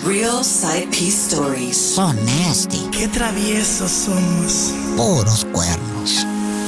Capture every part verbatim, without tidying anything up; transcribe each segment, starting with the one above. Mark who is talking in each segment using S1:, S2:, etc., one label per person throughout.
S1: Real Side Piece Stories.
S2: So nasty.
S3: Qué traviesos somos.
S2: Puros cuernos.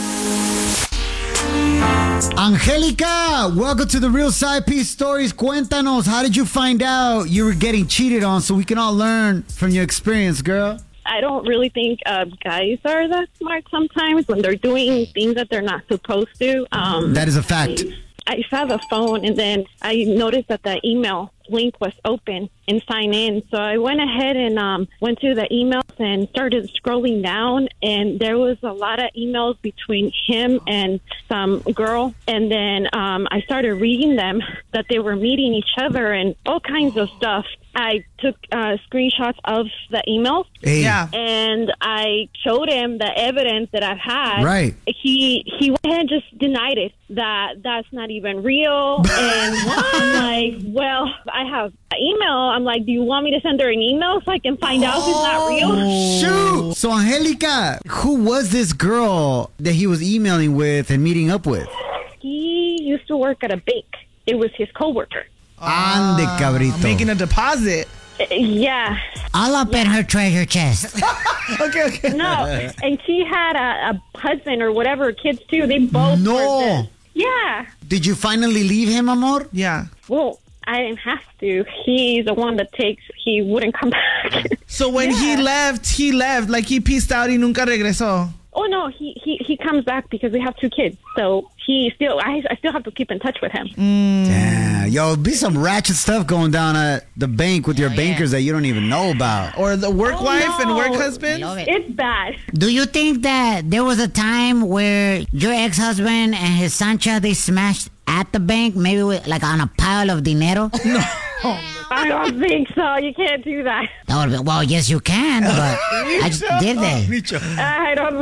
S4: Angelica, welcome to the Real Side Piece Stories. Cuéntanos, how did you find out you were getting cheated on so we can all learn from your experience, girl?
S5: I don't really think uh, guys are that smart sometimes when they're doing things that they're not supposed to. Um,
S4: That is a fact.
S5: I, I saw the phone and then I noticed that the email link was open and sign in. So I went ahead and um, went to the emails and started scrolling down, and there was a lot of emails between him and some girl. And then um, I started reading them that they were meeting each other and all kinds of stuff. I took uh, screenshots of the emails.
S4: Hey.
S3: Yeah.
S5: And I showed him the evidence that I've had.
S4: Right.
S5: He he went ahead and just denied it, that that's not even real. And I'm like, well, I have an email. I'm like, do you want me to send her an email so I can find out if it's not real?
S4: Shoot! So, Angelica, who was this girl that he was emailing with and meeting up with?
S5: He used to work at a bank. It was his coworker.
S4: Ande, cabrito.
S3: Making a deposit.
S5: Uh, Yeah.
S2: All up in her treasure chest.
S3: Okay, okay.
S5: No. And she had a, a husband or whatever, kids too. They both
S4: No.
S5: were this. Yeah.
S4: Did you finally leave him, amor?
S3: Yeah.
S5: Well, I didn't have to. He's the one that takes, he wouldn't come back.
S3: So when he left, he left. Like he peaced out y nunca regresó.
S5: Oh, no, he, he, he comes back because we have two kids. So he still, I, I still have to keep in touch with him.
S4: Damn. Yo, be some ratchet stuff going down at the bank with your bankers that you don't even know about.
S3: Or the work
S5: Oh,
S3: wife and
S5: no.
S3: work husband.
S2: Love it.
S5: It's bad.
S2: Do you think that there was a time where your ex-husband and his Sancha, they smashed at the bank, maybe with, like on a pile of dinero? No.
S5: I don't think so. You can't do that.
S2: That would be, well, yes, you can, but I just, did they?
S5: I don't